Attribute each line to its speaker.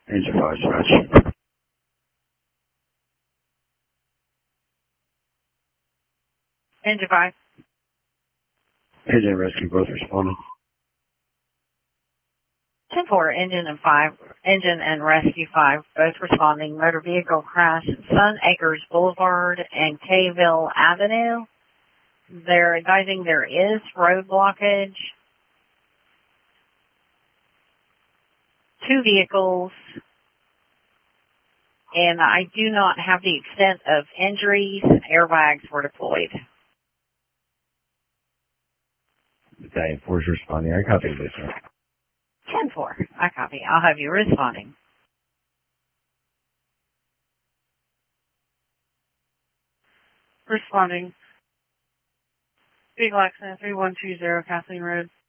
Speaker 1: Engine 5, dispatch.
Speaker 2: Engine 5.
Speaker 1: Engine and rescue both responding.
Speaker 2: 10-4, engine and rescue 5, both responding. Motor vehicle crash at Sun Acres Boulevard and Kayville Avenue. They're advising there is road blockage. 2 vehicles. And I do not have the extent of injuries. Airbags were deployed.
Speaker 1: Battalion 4 is responding. I copy this one.
Speaker 2: 10-4. I copy. I'll have you responding.
Speaker 3: Responding. Vehicle accident 3120 Kathleen Road.